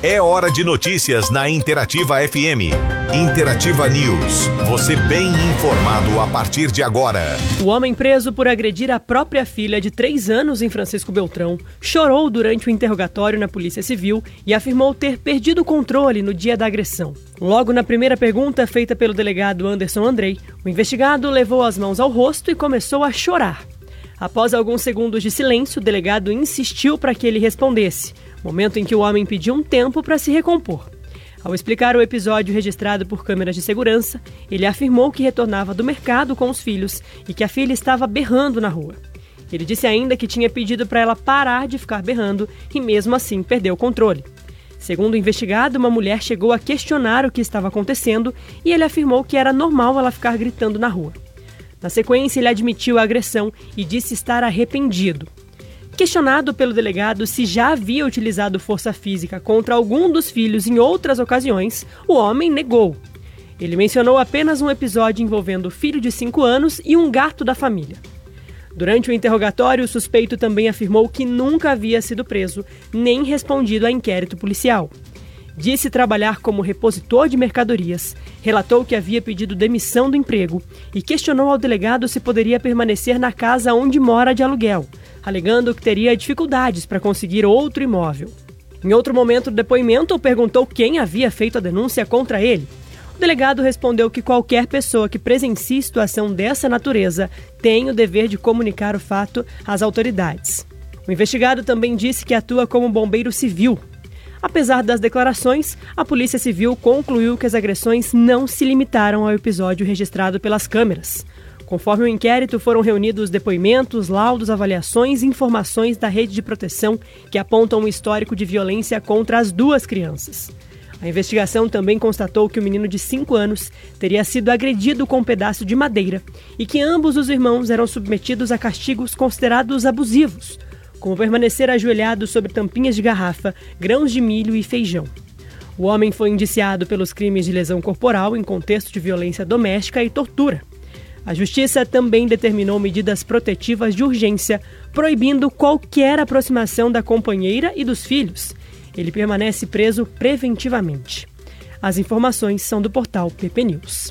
É hora de notícias na Interativa FM. Interativa News. Você bem informado a partir de agora. O homem preso por agredir a própria filha de 3 anos em Francisco Beltrão chorou durante o interrogatório na Polícia Civil e afirmou ter perdido o controle no dia da agressão. Logo na primeira pergunta feita pelo delegado Anderson Andrei, o investigado levou as mãos ao rosto e começou a chorar. Após alguns segundos de silêncio, o delegado insistiu para que ele respondesse, momento em que o homem pediu um tempo para se recompor. Ao explicar o episódio registrado por câmeras de segurança, ele afirmou que retornava do mercado com os filhos e que a filha estava berrando na rua. Ele disse ainda que tinha pedido para ela parar de ficar berrando e mesmo assim perdeu o controle. Segundo o investigado, uma mulher chegou a questionar o que estava acontecendo e ele afirmou que era normal ela ficar gritando na rua. Na sequência, ele admitiu a agressão e disse estar arrependido. Questionado pelo delegado se já havia utilizado força física contra algum dos filhos em outras ocasiões, o homem negou. Ele mencionou apenas um episódio envolvendo o filho de 5 anos e um gato da família. Durante o interrogatório, o suspeito também afirmou que nunca havia sido preso, nem respondido a inquérito policial. Disse trabalhar como repositor de mercadorias, relatou que havia pedido demissão do emprego e questionou ao delegado se poderia permanecer na casa onde mora de aluguel, alegando que teria dificuldades para conseguir outro imóvel. Em outro momento do depoimento, perguntou quem havia feito a denúncia contra ele. O delegado respondeu que qualquer pessoa que presencie situação dessa natureza tem o dever de comunicar o fato às autoridades. O investigado também disse que atua como bombeiro civil. Apesar das declarações, a Polícia Civil concluiu que as agressões não se limitaram ao episódio registrado pelas câmeras. Conforme o inquérito, foram reunidos depoimentos, laudos, avaliações e informações da rede de proteção que apontam um histórico de violência contra as 2 crianças. A investigação também constatou que o menino de 5 anos teria sido agredido com um pedaço de madeira e que ambos os irmãos eram submetidos a castigos considerados abusivos, como permanecer ajoelhado sobre tampinhas de garrafa, grãos de milho e feijão. O homem foi indiciado pelos crimes de lesão corporal em contexto de violência doméstica e tortura. A Justiça também determinou medidas protetivas de urgência, proibindo qualquer aproximação da companheira e dos filhos. Ele permanece preso preventivamente. As informações são do portal PP News.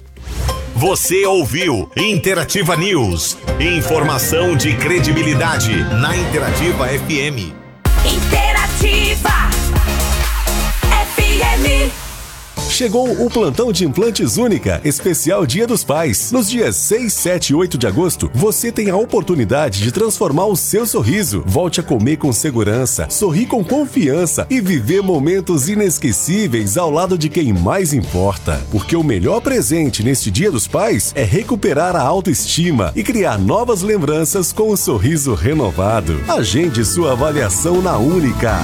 Você ouviu Interativa News. Informação de credibilidade na Interativa FM. Interativa FM. Chegou o plantão de implantes Única, especial Dia dos Pais. Nos dias 6, 7 e 8 de agosto, você tem a oportunidade de transformar o seu sorriso. Volte a comer com segurança, sorrir com confiança e viver momentos inesquecíveis ao lado de quem mais importa. Porque o melhor presente neste Dia dos Pais é recuperar a autoestima e criar novas lembranças com um sorriso renovado. Agende sua avaliação na Única.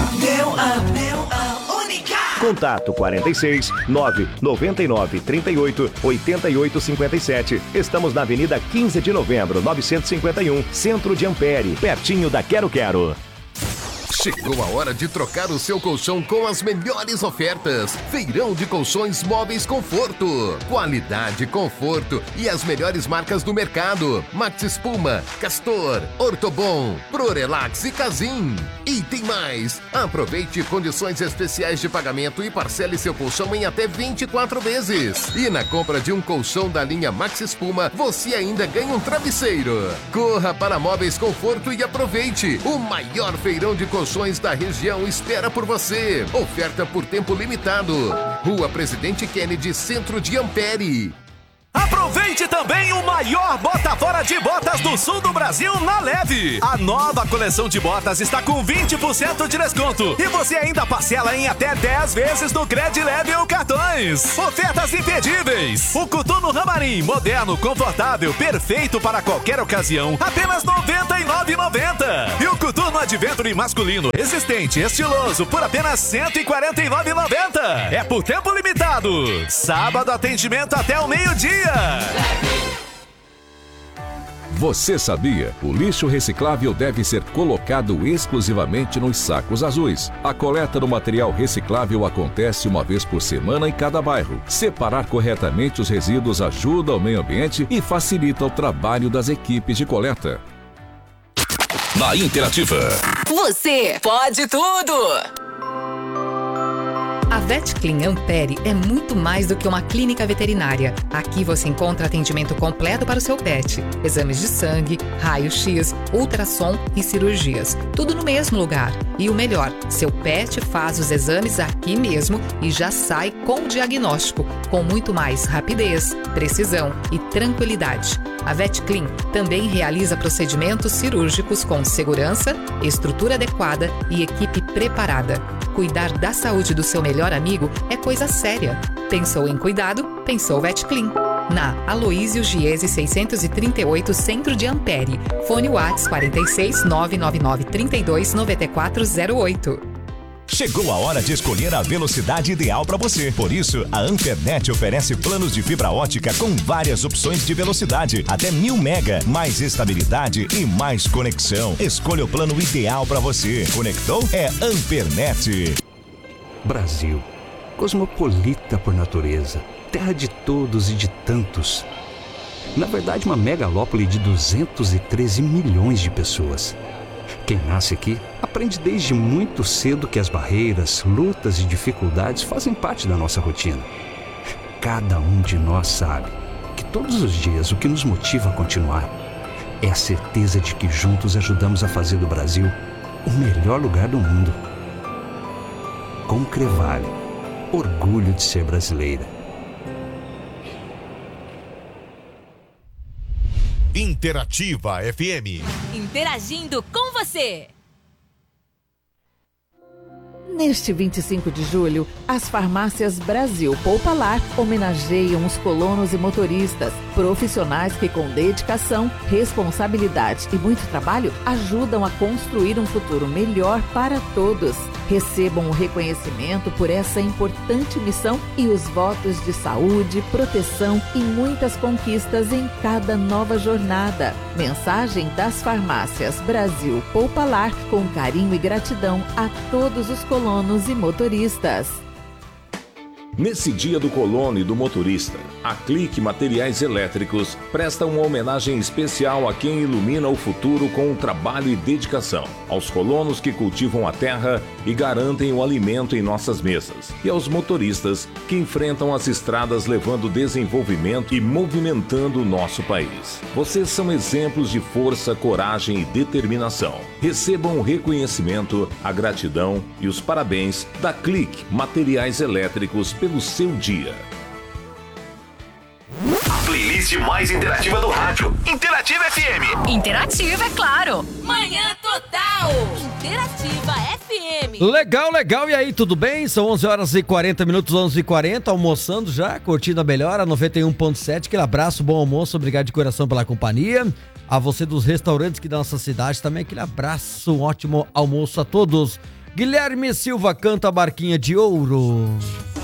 Contato 46 999 38 88 57. Estamos na Avenida 15 de Novembro, 951, Centro de Ampere, pertinho da Quero Quero. Chegou a hora de trocar o seu colchão com as melhores ofertas. Feirão de Colchões Móveis Conforto. Qualidade, conforto e as melhores marcas do mercado. Max Espuma, Castor, Ortobon, Prorelax e Casim. E tem mais! Aproveite condições especiais de pagamento e parcele seu colchão em até 24 vezes. E na compra de um colchão da linha Max Espuma, você ainda ganha um travesseiro. Corra para Móveis Conforto e aproveite! O maior feirão de colchões da região espera por você. Oferta por tempo limitado. Rua Presidente Kennedy, Centro de Ampere. Aproveite também o maior bota fora de botas do sul do Brasil na Leve. A nova coleção de botas está com 20% de desconto e você ainda parcela em até 10 vezes no Cred Leve ou cartões. Ofertas imperdíveis. O coturno Ramarim, moderno, confortável, perfeito para qualquer ocasião, apenas R$ 99,90. E o coturno Adventure masculino, resistente, estiloso, por apenas R$ 149,90. É por tempo limitado. Sábado, atendimento até o meio-dia. Você sabia? O lixo reciclável deve ser colocado exclusivamente nos sacos azuis. A coleta do material reciclável acontece uma vez por semana em cada bairro. Separar corretamente os resíduos ajuda ao meio ambiente e facilita o trabalho das equipes de coleta. Na Interativa. Você pode tudo! VetClean Ampere é muito mais do que uma clínica veterinária. Aqui você encontra atendimento completo para o seu pet. Exames de sangue, raio-x, ultrassom e cirurgias. Tudo no mesmo lugar. E o melhor, seu pet faz os exames aqui mesmo e já sai com o diagnóstico, com muito mais rapidez, precisão e tranquilidade. A VetClean também realiza procedimentos cirúrgicos com segurança, estrutura adequada e equipe preparada. Cuidar da saúde do seu melhor amigo é coisa séria. Pensou em cuidado? Pensou VetClean. Na Aloísio Giese 638, Centro de Ampere. Fone Whats 46 999 32 9408. Chegou a hora de escolher a velocidade ideal para você. Por isso, a Ampernet oferece planos de fibra ótica com várias opções de velocidade, até 1000 mega, mais estabilidade e mais conexão. Escolha o plano ideal para você. Conectou? É Ampernet. Brasil, cosmopolita por natureza, terra de todos e de tantos. Na verdade, uma megalópole de 213 milhões de pessoas. Quem nasce aqui aprende desde muito cedo que as barreiras, lutas e dificuldades fazem parte da nossa rotina. Cada um de nós sabe que todos os dias o que nos motiva a continuar é a certeza de que juntos ajudamos a fazer do Brasil o melhor lugar do mundo. Concrevale, orgulho de ser brasileira. Interativa FM. Interagindo com você. Neste 25 de julho, as farmácias Brasil Poupa Lar homenageiam os colonos e motoristas, profissionais que com dedicação, responsabilidade e muito trabalho ajudam a construir um futuro melhor para todos. Recebam o reconhecimento por essa importante missão e os votos de saúde, proteção e muitas conquistas em cada nova jornada. Mensagem das farmácias Brasil Poupa Lar com carinho e gratidão a todos os colonos e motoristas. Nesse dia do colono e do motorista, a Clique Materiais Elétricos presta uma homenagem especial a quem ilumina o futuro com trabalho e dedicação, aos colonos que cultivam a terra e garantem o alimento em nossas mesas, e aos motoristas que enfrentam as estradas levando desenvolvimento e movimentando o nosso país. Vocês são exemplos de força, coragem e determinação. Recebam o reconhecimento, a gratidão e os parabéns da Clique Materiais Elétricos pelo seu dia. A playlist mais interativa do rádio. Interativa FM. Interativa, é claro. Manhã Total. Interativa FM. Legal, legal. E aí, tudo bem? São 11 horas e 40 minutos, 11h40, almoçando já, curtindo a melhor, a 91.7. Aquele abraço, bom almoço, obrigado de coração pela companhia. A você dos restaurantes que da nossa cidade também, aquele abraço, um ótimo almoço a todos. Guilherme Silva canta a Barquinha de Ouro.